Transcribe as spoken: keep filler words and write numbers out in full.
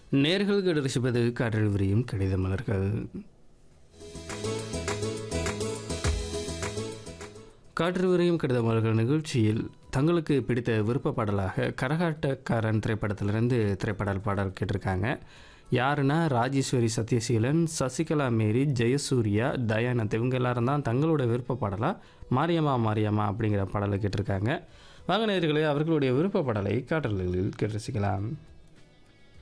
நேர்கள் ரசிப்பது காற்றில் விரியும் கடித மலர்கள். காற்றில் விரியும் கடித மலர்கள் நிகழ்ச்சியில் தங்களுக்கு பிடித்த விருப்ப பாடலாக கரகாட்டக்காரன் திரைப்படத்திலிருந்து திரைப்படல் பாடல் கேட்டிருக்காங்க. யாருன்னா ராஜேஸ்வரி சத்யசீலன், சசிகலா மேரி, ஜெயசூர்யா, தயானந்த் இவங்க எல்லாரும் தான் தங்களோட விருப்ப பாடலாக மாரியம்மா மாரியம்மா அப்படிங்கிற பாடலை கேட்டிருக்காங்க. வாங்க நேயர்களே, அவர்களுடைய விருப்ப பாடலை காற்றலில் கேட்டு ரசிக்கலாம்.